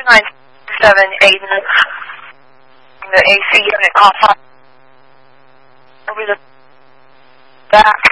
997 Aiden, the AC unit off over the back.